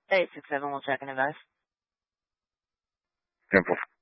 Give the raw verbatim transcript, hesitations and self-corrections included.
eight six seven, we'll check and advise. ten four.